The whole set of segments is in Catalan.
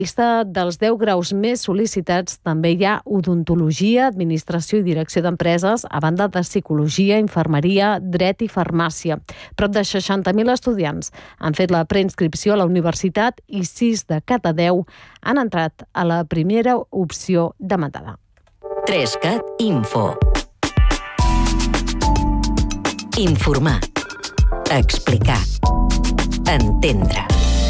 llista dels 10 graus més sol·licitats també hi ha odontologia, administració i direcció d'empreses, a banda de psicologia, infermeria, dret i farmàcia. Prop de 60.000 estudiants han fet la preinscripció a la universitat i 6 de cada 10 han entrat a la primera opció demanada. 3CAT Info. Informar. Explicar. Entendre.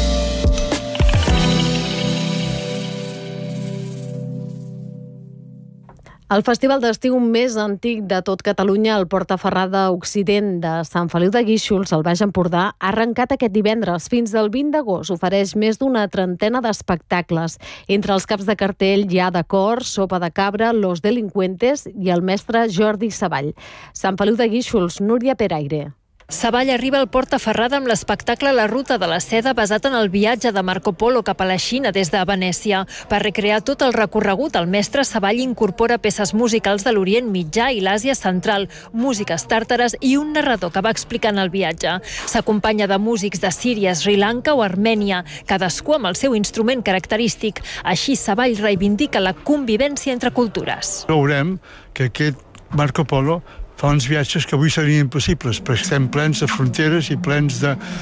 El festival d'estiu més antic de tot Catalunya, el Portaferrada Occident de Sant Feliu de Guíxols, al Baix Empordà, ha arrencat aquest divendres. Fins al 20 d'agost ofereix més d'una trentena d'espectacles. Entre els caps de cartell hi ha de cor, Sopa de cabra, Los Delincuentes i el mestre Jordi Savall. Sant Feliu de Guíxols, Núria Peraire. Savall arriba al Portaferrada amb l'espectacle La ruta de la seda, basat en el viatge de Marco Polo cap a la Xina des de Venècia. Per recrear tot el recorregut, el mestre Savall incorpora peces musicals de l'Orient Mitjà i l'Àsia Central, músiques tàrtares i un narrador que va explicant el viatge. S'acompanya de músics de Síria, Sri Lanka o Armènia, cadascú amb el seu instrument característic. Així, Savall reivindica la convivència entre cultures. Veurem que aquest Marco Polo fa uns viatges que avui serien impossibles, perquè estem plens de fronteres i plens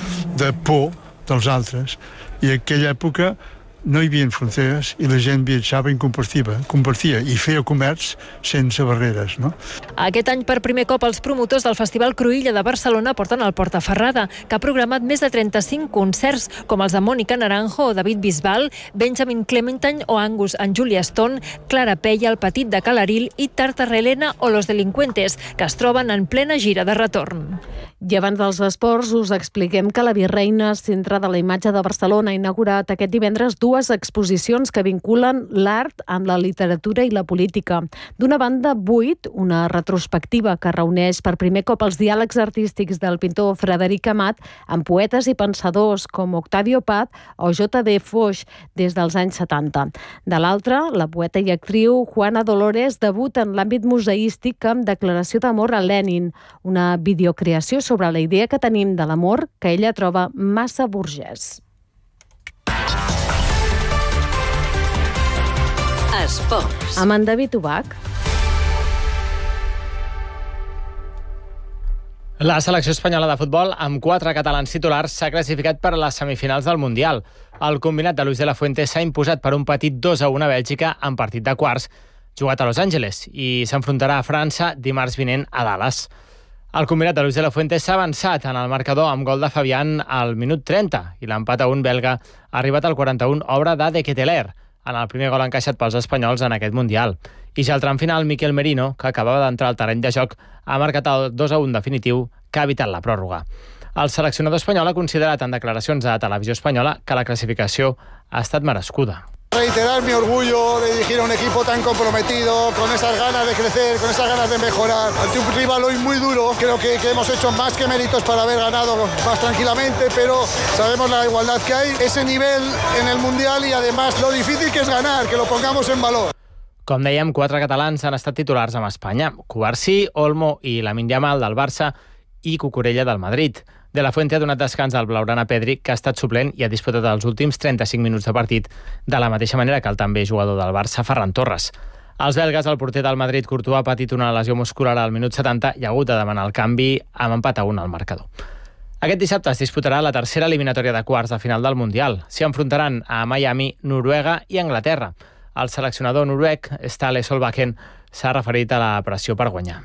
de por dels altres. I en aquella època no hi havia fronteres i la gent viatjava i compartia i feia comerç sense barreres, no? Aquest any, per primer cop, els promotors del Festival Cruïlla de Barcelona porten el Portaferrada, que ha programat més de 35 concerts, com els de Mònica Naranjo o David Bisbal, Benjamin Clementine o Angus and Julia Stone, Clara Peia, El Petit de Calaril i Tartarelena o Los Delincuentes, que es troben en plena gira de retorn. I abans dels esports us expliquem que la Virreina, Centre de la Imatge de Barcelona, ha inaugurat aquest divendres dues exposicions que vinculen l'art amb la literatura i la política. D'una banda, Buit, una retrospectiva que reuneix per primer cop els diàlegs artístics del pintor Frederic Amat amb poetes i pensadors com Octavio Paz o J.D. Foix des dels anys 70. De l'altra, la poeta i actriu Juana Dolores debuta en l'àmbit museístic amb Declaració d'amor a Lenin, una videocreació sobre la idea que tenim de l'amor que ella troba massa burgès. Esports. Amb en David Ubach. La selecció espanyola de futbol, amb 4 catalans titulars, s'ha classificat per a les semifinals del Mundial. El combinat de Luis de la Fuente s'ha imposat per un petit 2-1 a Bèlgica en partit de quarts, jugat a Los Angeles, i s'enfrontarà a França dimarts vinent a Dallas. El combinat de Luis de la Fuente s'ha avançat en el marcador amb gol de Fabián al minut 30 i l'empat a 1 belga ha arribat al 41, obra de Ketelaere, en el primer gol encaixat pels espanyols en aquest Mundial. I ja al tram final, Miquel Merino, que acabava d'entrar al terreny de joc, ha marcat el 2-1 definitiu que ha evitat la pròrroga. El seleccionador espanyol ha considerat en declaracions a Televisió Espanyola que la classificació ha estat merescuda. Reiterar mi orgullo de dirigir a un equipo tan comprometido, con esas ganas de crecer, con esas ganas de mejorar. Ante un rival hoy muy duro, creo que hemos hecho más que méritos para haber ganado más tranquilamente, pero sabemos la igualdad que hay, ese nivel en el Mundial y además lo difícil que es ganar, que lo pongamos en valor. Com dèiem, 4 catalans han estat titulars amb Espanya: Cubarsí, Olmo i Lamine Yamal del Barça i Cucurella del Madrid. De la Fuente ha donat descans al blaugrana Pedri, que ha estat suplent i ha disputat els últims 35 minuts de partit, de la mateixa manera que el també jugador del Barça, Ferran Torres. Els belgues, el porter del Madrid, Courtois, ha patit una lesió muscular al minut 70 i ha hagut de demanar el canvi amb empat a 1 al marcador. Aquest dissabte es disputarà la tercera eliminatòria de quarts de final del Mundial. S'hi enfrontaran a Miami, Noruega i Anglaterra. El seleccionador noruec, Ståle Solbakken, s'ha referit a la pressió per guanyar.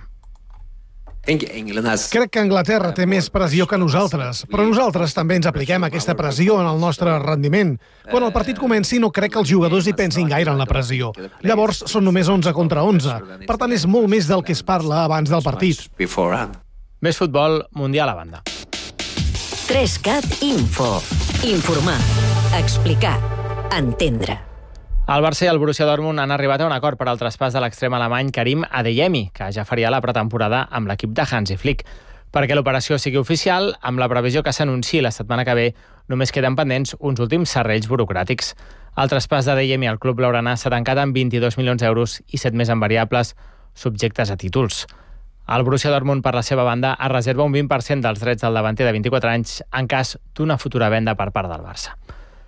Crec que Anglaterra té més pressió que nosaltres, però nosaltres també ens apliquem aquesta pressió en el nostre rendiment. Quan el partit comenci no crec que els jugadors hi pensin gaire en la pressió. Llavors són només 11 contra 11. Per tant, és molt més del que es parla abans del partit. Més futbol, Mundial a banda. 3CAT Info. Informar. Explicar. Entendre. El Barça i el Borussia Dortmund han arribat a un acord per al traspàs de l'extrem alemany Karim Adeyemi, que ja faria la pretemporada amb l'equip de Hansi Flick. Perquè l'operació sigui oficial, amb la previsió que s'anunciï la setmana que ve, només queden pendents uns últims serrells burocràtics. El traspàs d'Adeyemi al club blaugrana s'ha tancat amb 22 milions d'euros i 7 més en variables, subjectes a títols. El Borussia Dortmund, per la seva banda, es reserva un 20% dels drets del davanter de 24 anys en cas d'una futura venda per part del Barça.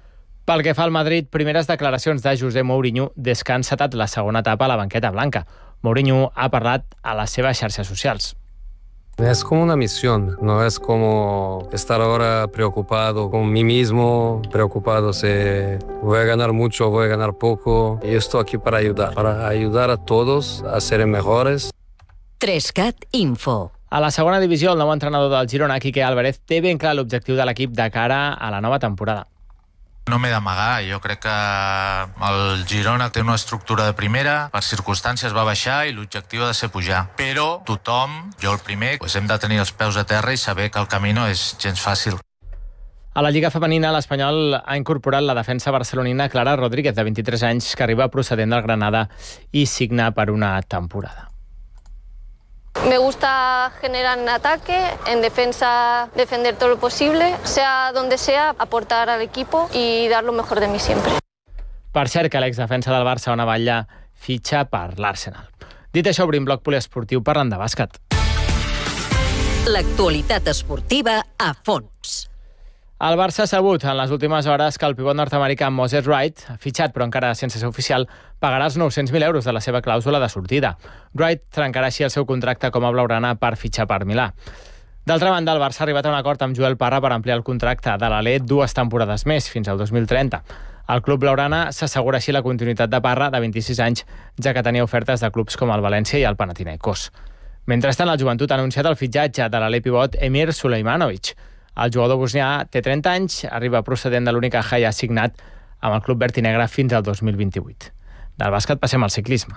Pel que fa al Madrid, primeres declaracions de José Mourinho des que ha encetat la segona etapa a la banqueta blanca. Mourinho ha parlat a les seves xarxes socials. Es como una misión, no es como estar ahora preocupado con mí mismo, preocupado si voy a ganar mucho o voy a ganar poco. Yo estoy aquí para ayudar a todos a ser mejores. 3CAT Info. A la segona divisió, el nou entrenador del Girona, Quique Álvarez, té ben clar l'objectiu de l'equip de cara a la nova temporada. No m'he d'amagar, jo crec que el Girona té una estructura de primera, per circumstàncies va baixar i l'objectiu ha de ser pujar. Però tothom, jo el primer, hem de tenir els peus a terra i saber que el camí no és gens fàcil. A la Lliga Femenina, l'Espanyol ha incorporat la defensa barcelonina Clara Rodríguez, de 23 anys, que arriba procedent del Granada i signa per una temporada. Me gusta generar en ataque, en defensa defender todo lo posible, sea donde sea, aportar al equipo y dar lo mejor de mí siempre. Per cert, que l'exdefensa del Barça, Ona Batlle, fitxa per l'Arsenal. Dit això, obrim bloc poliesportiu parlant de bàsquet. L'actualitat esportiva a fons. El Barça ha sabut en les últimes hores que el pivot nord-americà Moses Wright, fitxat però encara sense ser oficial, pagarà els 900.000 euros de la seva clàusula de sortida. Wright trencarà així el seu contracte com a blaugrana per fitxar per Milà. D'altra banda, el Barça ha arribat a un acord amb Joel Parra per ampliar el contracte de l'Alé 2 temporades més, fins al 2030. El club blaugrana s'assegura així la continuïtat de Parra, de 26 anys, ja que tenia ofertes de clubs com el València i el Panathinaikos. Mentrestant, el Joventut ha anunciat el fitxatge de l'Alé pivot Emir Sulejmanovic. El jugador bosnià té 30 anys, arriba procedent de l'Unicaja i ha signat amb el club verd i negre fins al 2028. Del bàsquet passem al ciclisme.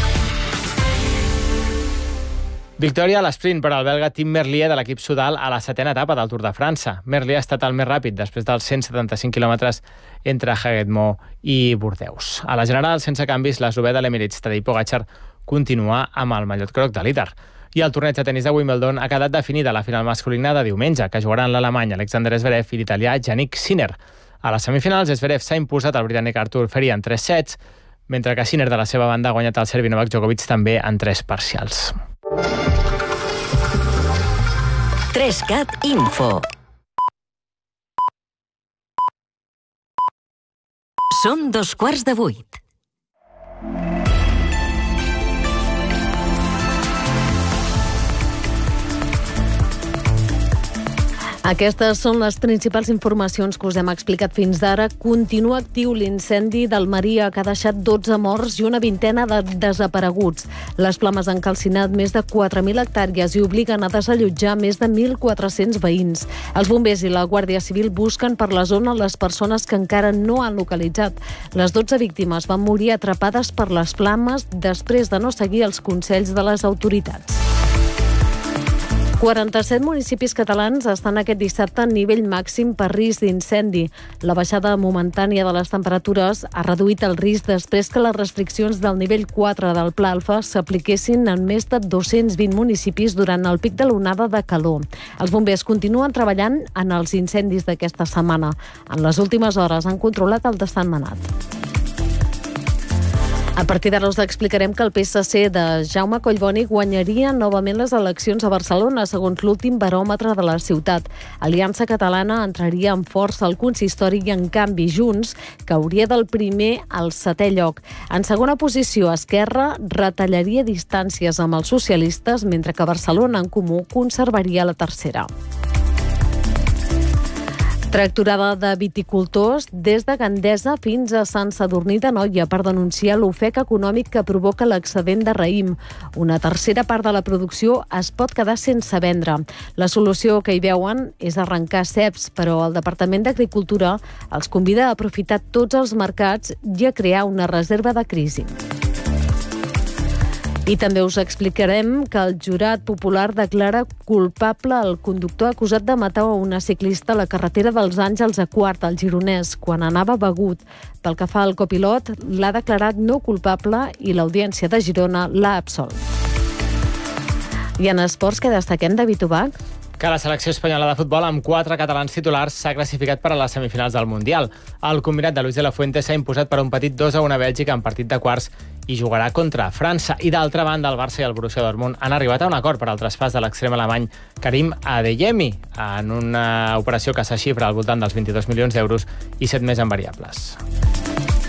Victòria a l'esprint per al belga Tim Merlier de l'equip Sudal a la 7a etapa del Tour de França. Merlier ha estat el més ràpid després dels 175 quilòmetres entre Haguet-Mont i Bordeus. A la general, sense canvis, l'eslovè de l'Emirates Tadej Pogačar continua amb el mallot groc de líder. I el torneig de tenis de Wimbledon ha quedat definida la final masculina de diumenge, que jugaran l'alemany Alexander Zverev i l'italià Yannick Sinner. A les semifinals, Zverev s'ha imposat al britànic Arthur Ferry en 3 sets, mentre que Sinner, de la seva banda, ha guanyat el serbi Novak Djokovic també en 3 parcials. 3CAT Info. Són 7:15. Aquestes són les principals informacions que us hem explicat fins d'ara. Continua actiu l'incendi del Maria, que ha deixat 12 morts i una vintena de desapareguts. Les flames han calcinat més de 4.000 hectàrees i obliguen a desallotjar més de 1.400 veïns. Els bombers i la Guàrdia Civil busquen per la zona les persones que encara no han localitzat. Les 12 víctimes van morir atrapades per les flames després de no seguir els consells de les autoritats. 47 municipis catalans estan aquest dissabte en nivell màxim per risc d'incendi. La baixada momentània de les temperatures ha reduït el risc després que les restriccions del nivell 4 del Pla Alfa s'apliquessin en més de 220 municipis durant el pic de l'onada de calor. Els bombers continuen treballant en els incendis d'aquesta setmana. En les últimes hores han controlat el de Sentmenat. A partir d'ara us explicarem que el PSC de Jaume Collboni guanyaria novament les eleccions a Barcelona, segons l'últim baròmetre de la ciutat. Aliança Catalana entraria amb força al consistori i, en canvi, Junts cauria del primer al 7è lloc. En segona posició, Esquerra retallaria distàncies amb els socialistes, mentre que Barcelona en Comú conservaria la tercera. Tractorada de viticultors des de Gandesa fins a Sant Sadurní d'Anoia per denunciar l'ofec econòmic que provoca l'excedent de raïm. Una tercera part de la producció es pot quedar sense vendre. La solució que hi veuen és arrencar ceps, però el Departament d'Agricultura els convida a aprofitar tots els mercats i a crear una reserva de crisi. I també us explicarem que el jurat popular declara culpable el conductor acusat de matar una ciclista a la carretera dels Àngels a Quart, al Gironès, quan anava begut. Pel que fa al copilot, l'ha declarat no culpable i l'Audiència de Girona l'ha absolt. I en esports, què destaquem, David Ubach? Que la selecció espanyola de futbol, amb 4 catalans titulars, s'ha classificat per a les semifinals del Mundial. El combinat de Luis de la Fuente s'ha imposat per un petit 2-1 a Bèlgica en partit de quarts i jugarà contra França. I d'altra banda, el Barça i el Borussia Dortmund han arribat a un acord per al traspàs de l'extrem alemany Karim Adeyemi en una operació que s'axifra al voltant dels 22 milions d'euros i 7 més en variables.